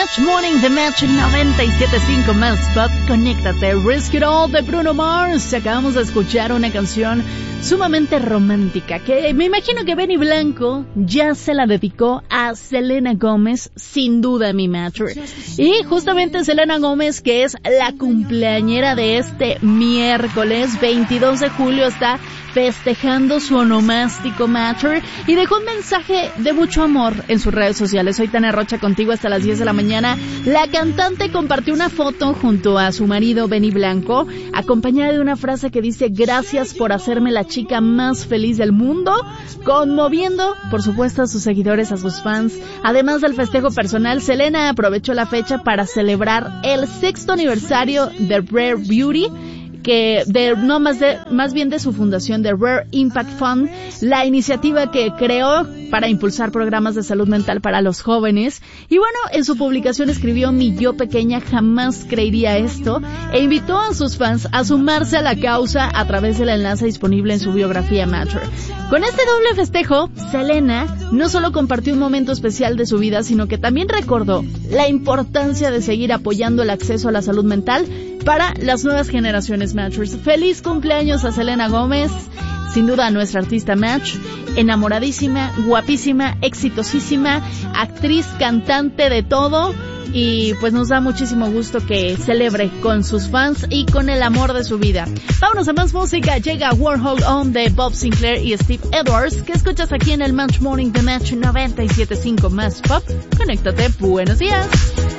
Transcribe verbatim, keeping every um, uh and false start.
Match Morning, The Match noventa y siete punto cinco más Pop. Conéctate, Risk It All de Bruno Mars. Acabamos de escuchar una canción sumamente romántica que me imagino que Benny Blanco ya se la dedicó a Selena Gómez, sin duda, mi matcher. Y justamente Selena Gómez, que es la cumpleañera de este miércoles veintidós de julio, está festejando su onomástico matcher y dejó un mensaje de mucho amor en sus redes sociales. Soy Tania Rocha contigo hasta las diez de la mañana. La cantante compartió una foto junto a su marido Benny Blanco, acompañada de una frase que dice: gracias por hacerme la chica más feliz del mundo, conmoviendo, por supuesto, a sus seguidores, a sus fans. Además del festejo personal, Selena aprovechó la fecha para celebrar el sexto aniversario de Rare Beauty, que de no más de más bien de su fundación de Rare Impact Fund, la iniciativa que creó para impulsar programas de salud mental para los jóvenes. Y bueno, en su publicación escribió: mi yo pequeña jamás creería esto, e invitó a sus fans a sumarse a la causa a través del enlace disponible en su biografía Matcher. Con este doble festejo, Selena no solo compartió un momento especial de su vida, sino que también recordó la importancia de seguir apoyando el acceso a la salud mental para las nuevas generaciones Matchers. Feliz cumpleaños a Selena Gómez, sin duda nuestra artista Match, enamoradísima, guapísima, exitosísima, actriz, cantante, de todo. Y pues nos da muchísimo gusto que celebre con sus fans y con el amor de su vida. Vámonos a más música. Llega Warhol On de Bob Sinclair y Steve Edwards, que escuchas aquí en el Match Morning, The Match noventa y siete punto cinco más Pop. Conéctate, buenos días.